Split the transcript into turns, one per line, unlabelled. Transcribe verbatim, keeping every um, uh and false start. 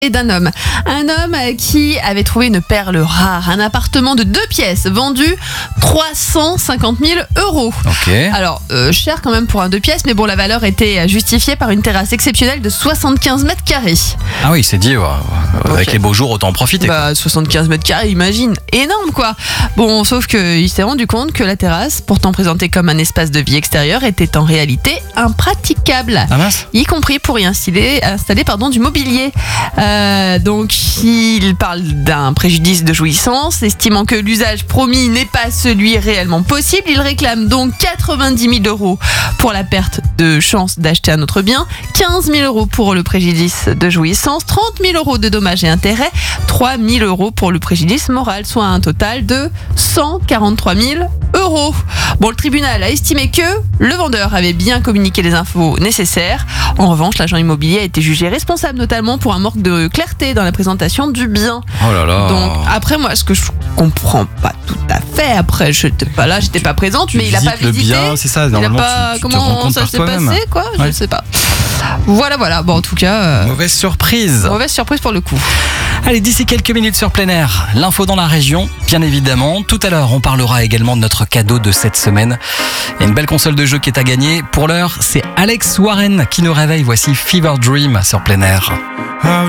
Et d'un homme. Un homme qui avait trouvé une perle rare, un appartement de deux pièces vendu trois cent cinquante mille euros.
Ok.
Alors, euh, cher quand même pour un deux pièces, mais bon, la valeur était justifiée par une terrasse exceptionnelle de soixante-quinze mètres carrés.
Ah oui, c'est dit, ouais. Avec
Ok.
les beaux jours, autant en profiter.
Bah, soixante-quinze mètres carrés, imagine. Énorme, quoi. Bon, sauf qu'il s'est rendu compte que la terrasse, pourtant présentée comme un espace de vie extérieur, était en réalité impraticable.
Ah mince.
Y compris pour y installer, installer pardon, du mobilier. Euh, donc, il parle d'un préjudice de jouissance, estimant que l'usage promis n'est pas celui réellement possible. Il réclame donc quatre-vingt-dix mille euros pour la perte de chance d'acheter un autre bien, quinze mille euros pour le préjudice de jouissance, trente mille euros de dommages et intérêts, trois mille euros pour le préjudice moral, soit un total de cent quarante-trois mille euros. Bon, le tribunal a estimé que le vendeur avait bien communiqué les infos nécessaires. En revanche, l'agent immobilier a été jugé responsable notamment pour un manque de clarté dans la présentation du bien.
Oh là là.
Donc après, moi, ce que je comprends pas tout à fait, après je n'étais pas là, j'étais pas présente,
Tu
mais il a pas
visites le
visité.
bien, c'est ça.
Il a
Normalement,
pas
tu, tu te rends
comment
compte
ça
par
s'est
toi-même.
passé, quoi. Je
Ouais.
ne sais pas. Voilà, voilà. Bon, en tout cas, euh,
Mauvaise surprise.
mauvaise surprise pour le coup.
Allez, d'ici quelques minutes sur plein air, l'info dans la région, bien évidemment. Tout à l'heure, on parlera également de notre cadeau de cette semaine. Il y a une belle console de jeu qui est à gagner. Pour l'heure, c'est Alex Warren qui nous réveille. Voici Fever Dream sur plein air.
How